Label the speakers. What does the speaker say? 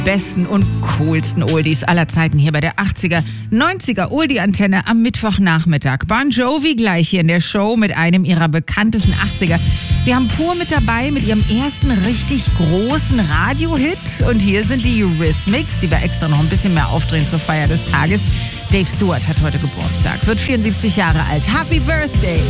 Speaker 1: besten und coolsten Oldies aller Zeiten hier bei der 80er, 90er Oldie-Antenne am Mittwochnachmittag. Bon Jovi gleich hier in der Show mit einem ihrer bekanntesten 80er. Wir haben Pur mit dabei mit ihrem ersten richtig großen Radio-Hit. Und hier sind die Eurythmics, die wir extra noch ein bisschen mehr aufdrehen zur Feier des Tages. Dave Stewart hat heute Geburtstag, wird 74 Jahre alt. Happy Birthday!